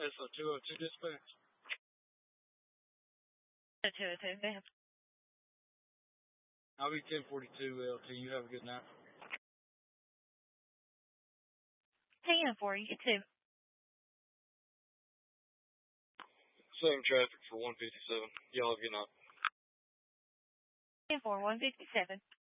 SO 202 dispatch. 202, ma'am. I'll be 1042 LT. You have a good night. 10-4, you too. Same traffic for 157. Y'all have a good night. 10-4, 157.